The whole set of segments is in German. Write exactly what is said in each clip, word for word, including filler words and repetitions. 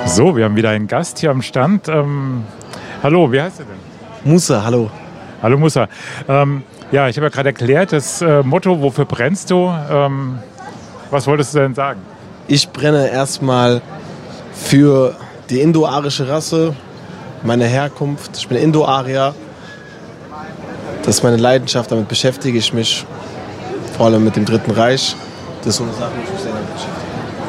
So, wir haben wieder einen Gast hier am Stand. Ähm, hallo, wie heißt du denn? Musa, hallo. Hallo Musa. Ähm, ja, ich habe ja gerade erklärt, das äh, Motto, wofür brennst du? Ähm, was wolltest du denn sagen? Ich brenne erstmal für die indo-arische Rasse, meine Herkunft. Ich bin Indo-Arier. Das ist meine Leidenschaft, damit beschäftige ich mich. Vor allem mit dem Dritten Reich. Das ist so eine Sache, die ich mich sehr damit beschäftige.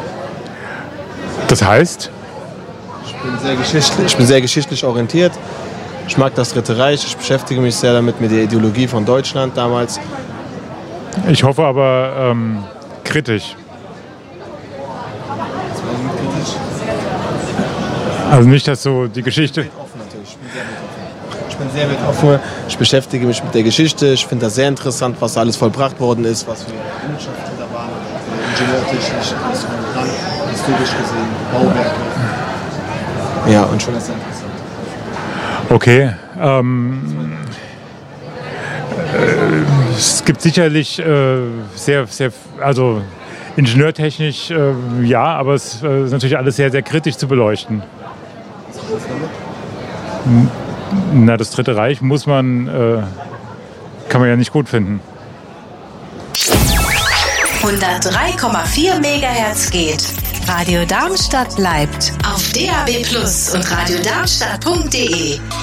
Das heißt? Ich bin sehr geschichtlich, ich bin sehr geschichtlich orientiert. Ich mag das Dritte Reich. Ich beschäftige mich sehr damit, mit der Ideologie von Deutschland damals. Ich hoffe aber ähm, kritisch. Also nicht, dass so die Geschichte... Ich bin sehr weltoffen. Ich beschäftige mich mit der Geschichte. Ich finde das sehr interessant, was alles vollbracht worden ist, was für Errungenschaften da waren, ingenieurtechnisch, alles drum und dran, historisch gesehen, Bauwerke. Ja, und schon ist sehr interessant. Okay. Ähm, äh, es gibt sicherlich äh, sehr, sehr, also ingenieurtechnisch äh, ja, aber es äh, ist natürlich alles sehr, sehr kritisch zu beleuchten. Na, das Dritte Reich muss man, äh, kann man ja nicht gut finden. hundertdrei Komma vier Megahertz geht. Radio Darmstadt bleibt auf D A B plus und radiodarmstadt punkt de.